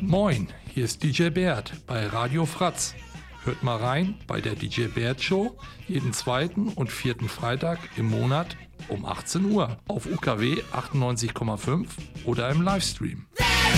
Moin, hier ist DJ Bert bei Radio Fratz. Hört mal rein bei der DJ Bert Show jeden zweiten und vierten Freitag im Monat um 18 Uhr auf UKW 98,5 oder im Livestream.